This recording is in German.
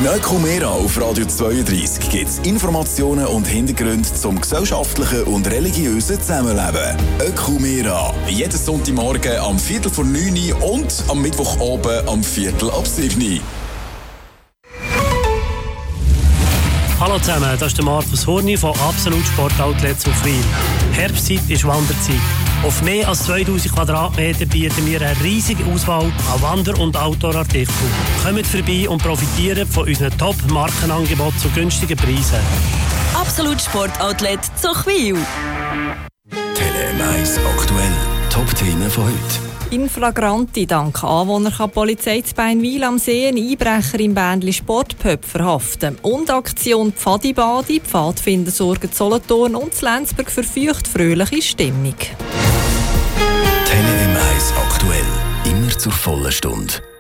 Im Ökumera auf Radio 32 gibt es Informationen und Hintergründe zum gesellschaftlichen und religiösen Zusammenleben. Ökumera. Jeden Sonntagmorgen am 8:45 und am Mittwoch oben am 6:45. Hallo zusammen, das ist der Markus Horni von Absolut Sportoutlet Zuchwil. Herbstzeit ist Wanderzeit. Auf mehr als 2000 Quadratmeter bieten wir eine riesige Auswahl an Wander- und Outdoor-Artikeln. Kommt vorbei und profitiert von unseren Top-Markenangeboten zu günstigen Preisen. Absolut Sportoutlet Zuchwil. Tele 1 aktuell. Top-Themen von heute. In flagranti dank Anwohner kann die Polizei zu Beinwil am See einen Einbrecher im Bändli Sportpub verhaften. Und Aktion Pfadibadi, Pfadfinder sorgen Solothurn und Lenzburg für feucht-fröhliche Stimmung. Tele 1 aktuell. Immer zur vollen Stunde.